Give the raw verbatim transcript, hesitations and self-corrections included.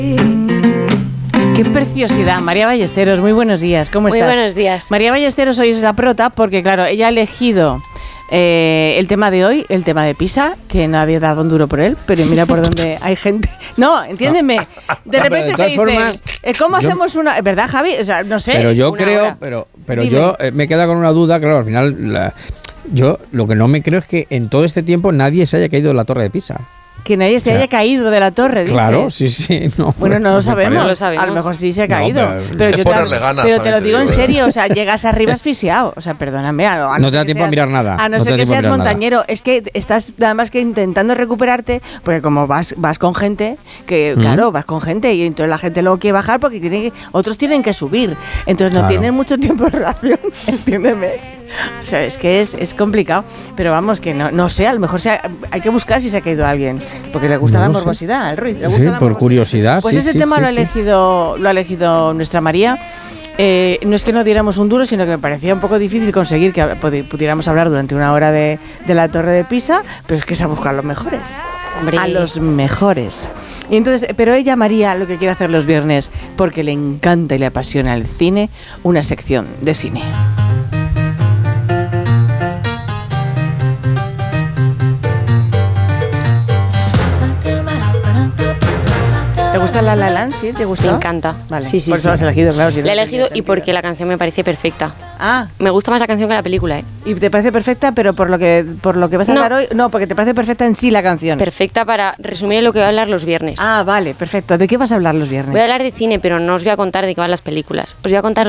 Qué preciosidad. María Ballesteros, muy buenos días. ¿Cómo estás? Muy buenos días. María Ballesteros hoy es la prota porque, claro, ella ha elegido eh, el tema de hoy, el tema de Pisa, que nadie daba un duro por él, pero mira por dónde hay gente. No, entiéndeme. De No, repente de te dicen, formas, eh, ¿cómo yo, hacemos una...? ¿Verdad, Javi? O sea, no sé. Pero yo creo, hora. pero, pero Dime. yo eh, me he quedado con una duda, claro, al final... La, yo lo que no me creo es que en todo este tiempo nadie se haya caído de la Torre de Pisa. Que nadie se O sea, haya caído de la torre, dices. Claro, sí, sí. No, Bueno, no lo me sabemos. parece- lo sabemos. A lo mejor sí se ha No, caído. pero- pero Es yo ponerle te, ganas, pero te lo también te digo en digo, ¿eh? serio, o sea, llegas arriba asfixiado. O sea, perdóname. A, a No te da ser que tiempo a seas- mirar nada. A no, No te ser da que tiempo a seas mirar nada. montañero. Es que estás nada más que intentando recuperarte, porque como vas vas con gente, que Mm. claro, vas con gente y entonces la gente luego quiere bajar porque tiene que- otros tienen que subir. Entonces no Claro. tienen mucho tiempo de reacción, entiéndeme. O sea, es que es, es complicado. Pero vamos, que no, no sé, a lo mejor se ha- hay que buscar si se ha caído alguien. Porque le gusta No la lo sé. morbosidad, al Ruiz. Le Sí, gusta la por morbosidad. curiosidad, Pues sí, ese sí, tema sí, lo, ha sí. elegido, lo ha elegido nuestra María. Eh, no es que no diéramos un duro, sino que me parecía un poco difícil conseguir que pudi- pudiéramos hablar durante una hora de, de la Torre de Pisa, pero es que se ha buscado a los mejores. Hombre. A los mejores. Y entonces, pero ella, María, lo que quiere hacer los viernes, porque le encanta y le apasiona el cine, una sección de cine. ¿Te gusta La La Land? ¿Sí? ¿Te gusta? Me encanta. Vale. Sí, sí, Por eso sí. lo has elegido, claro. si no La he tenía elegido y sentido. porque la canción me parece perfecta. Ah, Me gusta más la canción que la película, ¿eh? y te parece perfecta, pero por lo que por lo que vas a No. hablar hoy, no, porque te parece perfecta en sí la canción. Perfecta para resumir lo que voy a hablar los viernes. Ah, vale, perfecto. ¿De qué vas a hablar los viernes? Voy a hablar de cine, pero no os voy a contar de qué van las películas. Os voy a contar